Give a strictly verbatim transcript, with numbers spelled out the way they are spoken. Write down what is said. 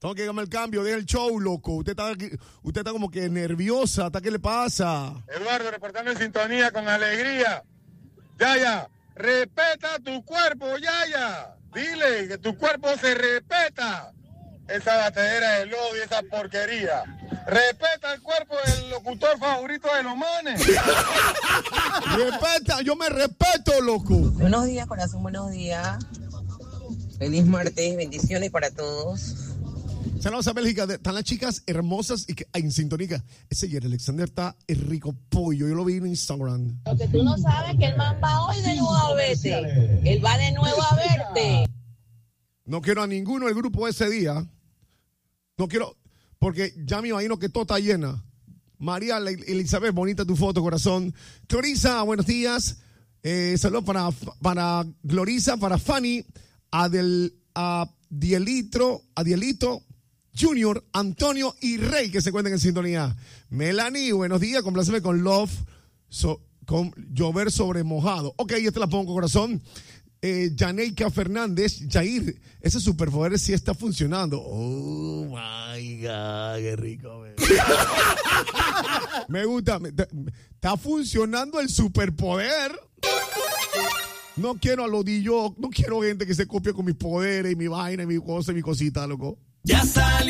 Tengo que darme el cambio, deja el show, loco. Usted está, aquí, usted está como que nerviosa. ¿Qué le pasa? Eduardo, reportando en sintonía con alegría. Yaya, respeta tu cuerpo, Yaya. Dile que tu cuerpo se respeta. Esa batedera de lodo y esa porquería. Respeta el cuerpo del locutor favorito de los manes. Respeta, yo me respeto, loco. Buenos días, corazón, buenos días. Feliz martes, bendiciones para todos. Saludos a Bélgica, están las chicas hermosas y que, ay, en sintonía. Ese Jerry Alexander está el rico pollo, yo lo vi en Instagram. Lo que tú no sabes es que el man va hoy de nuevo a verte. Él va de nuevo a verte. No quiero a ninguno del grupo ese día. No quiero, porque ya me imagino que todo está llena. María Elizabeth, bonita tu foto, corazón. Glorisa, buenos días. Eh, saludos para, para Glorisa, para Fanny, Adel, a Dielitro, a Dielito, Junior, Antonio y Rey, que se encuentran en sintonía. Melanie, buenos días, compláceme con Love, so, con Llover sobre mojado. Ok, ya te la pongo, corazón. Eh, Yaneika Fernández, Jair, ese superpoder sí está funcionando. Oh my God, qué rico. Me gusta, me, está funcionando el superpoder. No quiero a lo de yo, no quiero gente que se copie con mis poderes y mi vaina y mi cosa y mi cosita, loco. Ya salió.